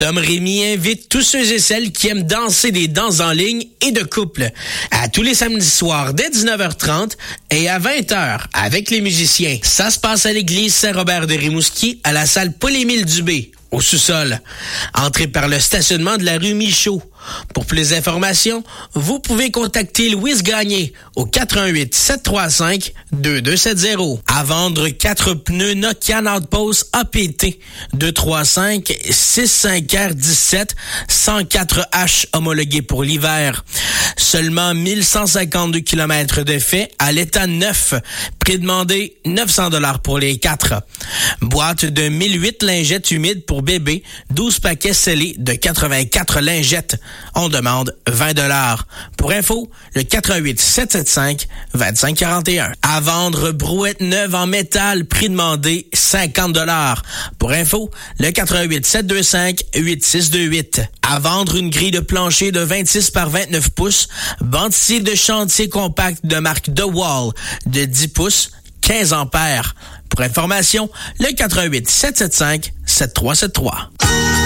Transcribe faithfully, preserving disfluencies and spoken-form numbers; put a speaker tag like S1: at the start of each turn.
S1: Dom Rémy invite tous ceux et celles qui aiment danser des danses en ligne et de couple à tous les samedis soirs dès dix-neuf heures trente et à vingt heures avec les musiciens. Ça se passe à l'église Saint-Robert de Rimouski à la salle Paul-Émile Dubé, au sous-sol. Entrez par le stationnement de la rue Michaud. Pour plus d'informations, vous pouvez contacter Louise Gagné au quatre un huit, sept trois cinq, deux deux sept zéro. À vendre quatre pneus Nokian Outpost A P T deux trois cinq, six cinq R dix-sept, cent quatre H homologués pour l'hiver. Seulement mille cent cinquante-deux kilomètres de fait à l'état neuf. Prix demandé neuf cents dollars pour les quatre. Boîte de mille huit lingettes humides pour bébé, douze paquets scellés de quatre-vingt-quatre lingettes. On demande vingt dollars. Pour info, le quatre un huit, sept sept cinq, deux cinq quatre un. À vendre brouette neuve en métal, prix demandé cinquante dollars. Pour info, le quatre un huit, sept deux cinq, huit six deux huit. À vendre une grille de plancher de vingt-six par vingt-neuf pouces, bandicier de chantier compact de marque DeWalt de dix pouces, quinze ampères. Pour information, le quatre un huit, sept sept cinq, sept trois sept trois.